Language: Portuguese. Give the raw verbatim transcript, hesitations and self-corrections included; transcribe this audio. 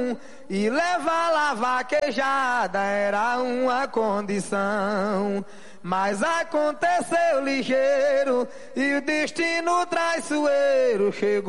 e levá-la a vaquejada era uma condição. Mas aconteceu ligeiro e o destino traiçoeiro chegou.